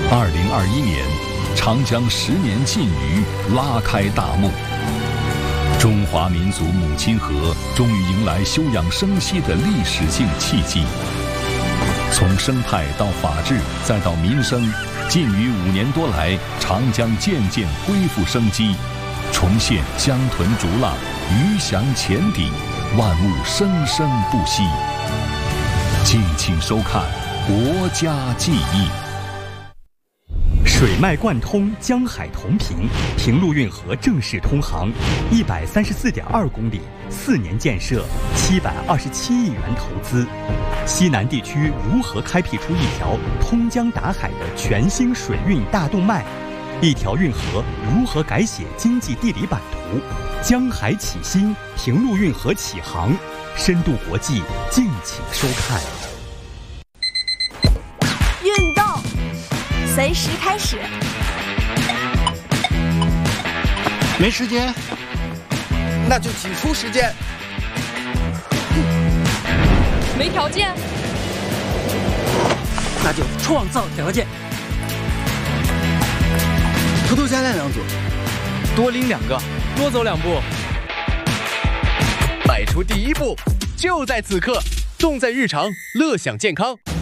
2021年，长江10年禁渔拉开大幕，中华民族母亲河终于迎来休养生息的历史性契机。从生态到法治，再到民生，禁渔5年多来，长江渐渐恢复生机，重现江豚逐浪、鱼翔浅底，万物生生不息。敬请收看《国家记忆》。 水脉贯通，江海同平，平陆运河正式通航，134.2公里，4年建设，727亿元投资。西南地区如何开辟出一条通江达海的全新水运大动脉？一条运河如何改写经济地理版图？江海起兴，平陆运河起航，深度国际，敬请收看。 运动随时开始。 没时间，那就挤出时间。 没条件， 那就创造条件。 偷偷加练2组， 多拎2个，多走2步。迈出第一步，就在此刻，动在日常，乐享健康。